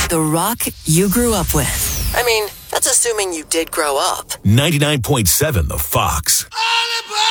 The rock you grew up with. I mean, that's assuming you did grow up. 99.7 The Fox. All